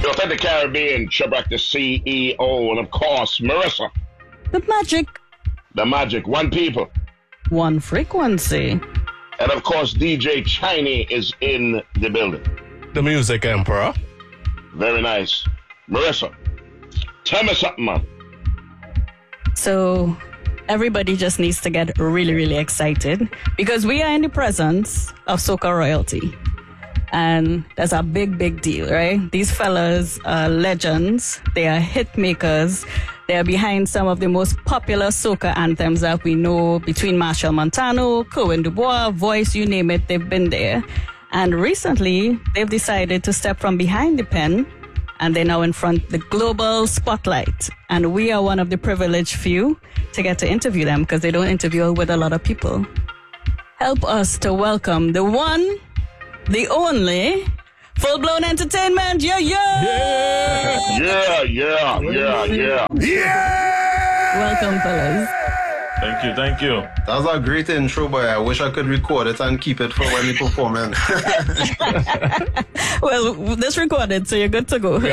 The Authentic Caribbean, Shebrak the CEO, and of course, Marissa. The magic. The magic. One people. One frequency. And of course, DJ Chiney is in the building. The music emperor. Very nice. Marissa, tell me something, man. So everybody just needs to get really, really excited because we are in the presence of soca royalty. And that's a big, big deal, right? These fellas are legends. They are hit makers. They are behind some of the most popular soca anthems that we know between Machel Montano, Cohen Dubois, Voice, you name it, they've been there. And recently, they've decided to step from behind the pen and they're now in front of the global spotlight. And we are one of the privileged few to get to interview them because they don't interview with a lot of people. Help us to welcome the one, the only, Full Blown Entertainment. Yeah, yeah! Yeah! Welcome, fellas. Thank you. That was a great intro, boy. I wish I could record it and keep it for when we perform. Well, this recorded, so you're good to go.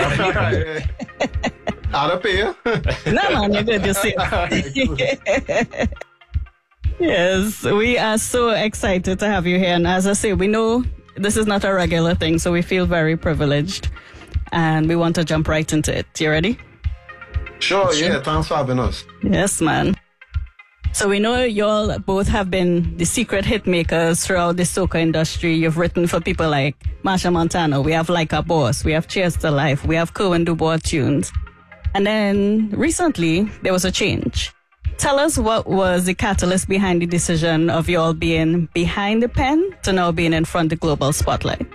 I'll pay you. No, man, you're good. You're safe. Yes, we are so excited to have you here. And as I say, we know this is not a regular thing, so we feel very privileged. And we want to jump right into it. You ready? Sure, yeah. Thanks for having us. Yes, man. So we know y'all both have been the secret hit makers throughout the soca industry. You've written for people like Machel Montano. We have Like a Boss. We have Cheers to Life. We have Cohen Dubois tunes. And then recently, there was a change. Tell us what was the catalyst behind the decision of y'all being behind the pen to now being in front of the global spotlight?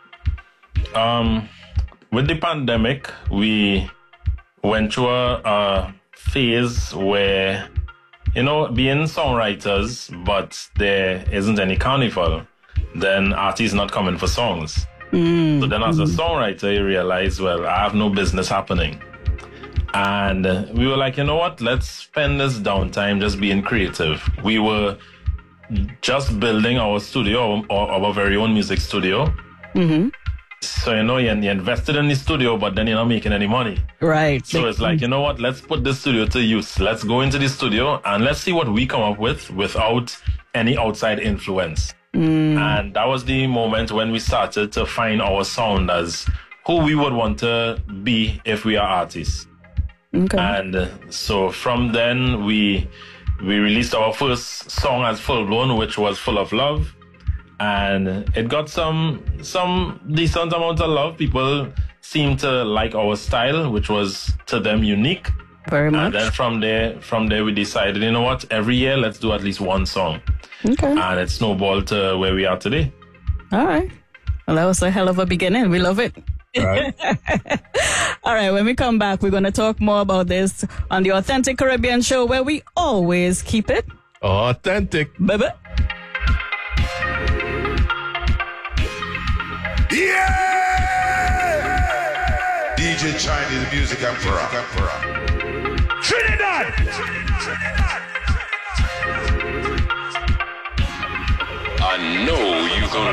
With the pandemic, we went through a phase where, being songwriters, but there isn't any carnival, then artists not coming for songs. So then as a songwriter, you realize, well, I have no business happening. And we were like, you know what? Let's spend this downtime just being creative. We were just building our studio, our very own music studio. Mm-hmm. So, you invested in the studio, but then you're not making any money. Right. So it's like, you know what? Let's put this studio to use. Let's go into the studio and let's see what we come up with without any outside influence. And that was the moment when we started to find our sound as who we would want to be if we are artists. Okay. And so from then, we released our first song as Full Blown, which was Full of Love. And it got some decent amount of love. People seemed to like our style, which was to them unique. Very much. And then from there we decided, you know what? Every year, let's do at least one song. Okay. And it snowballed to where we are today. All right. Well, that was a hell of a beginning. We love it. Right. All right, when we come back, we're going to talk more about this on the Authentic Caribbean Show, where we always keep it authentic. Baby. Yeah! DJ Chiney, the music emperor. Trinidad! I know you're gonna